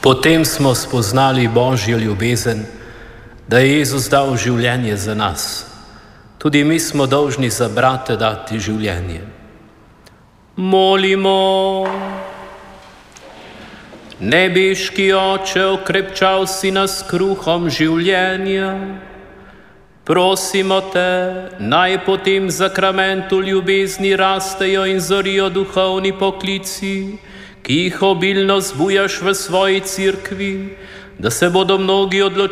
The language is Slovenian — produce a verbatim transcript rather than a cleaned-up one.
Potem smo spoznali Božjo ljubezen, da je Jezus dal življenje za nas. Tudi mi smo dolžni za brate dati življenje. Molimo. Nebeški Oče, okrepčal si nas kruhom življenja. Prosimo te, naj po tem zakramentu ljubezni rastejo in zorijo duhovni poklici, ki jih obilno zbujaš v svoji cerkvi, da se bodo mnogi odločili